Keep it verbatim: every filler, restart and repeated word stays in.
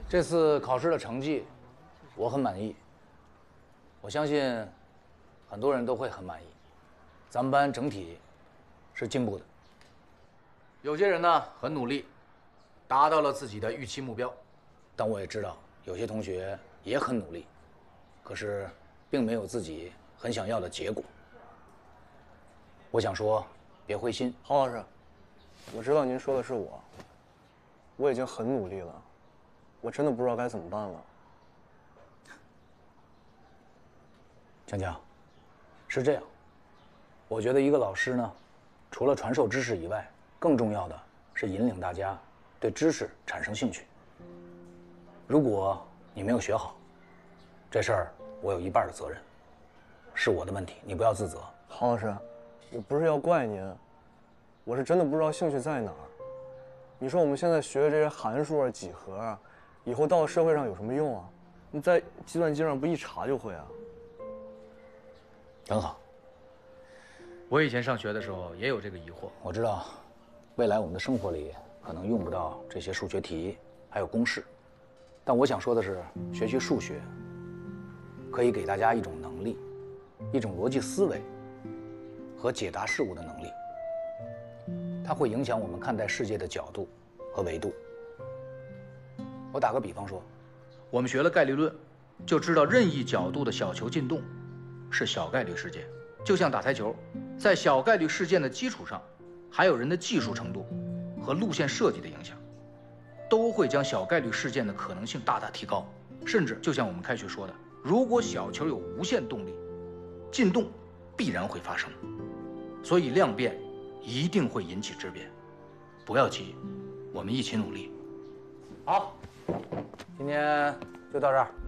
这次考试的成绩，我很满意。我相信，很多人都会很满意。咱们班整体是进步的。有些人呢很努力，达到了自己的预期目标，但我也知道有些同学也很努力，可是并没有自己很想要的结果。我想说，别灰心。 郝老师，我知道您说的是我，我已经很努力了，我真的不知道该怎么办了。 强强，是这样，我觉得一个老师呢，除了传授知识以外，更重要的是引领大家对知识产生兴趣。如果你没有学好，这事儿我有一半的责任，是我的问题，你不要自责。 郝老师，我不是要怪您，我是真的不知道兴趣在哪儿。你说我们现在学的这些函数啊、几何啊，以后到了社会上有什么用啊？你在计算机上不一查就会啊？ 很好。我以前上学的时候也有这个疑惑。我知道，未来我们的生活里可能用不到这些数学题，还有公式。但我想说的是，学习数学可以给大家一种能力，一种逻辑思维和解答事物的能力。它会影响我们看待世界的角度和维度。我打个比方说，我们学了概率论，就知道任意角度的小球进洞是小概率事件。就像打台球，在小概率事件的基础上，还有人的技术程度和路线设计的影响，都会将小概率事件的可能性大大提高。甚至就像我们开学说的，如果小球有无限动力，进洞必然会发生。所以量变一定会引起质变，不要急，我们一起努力。好，今天就到这儿。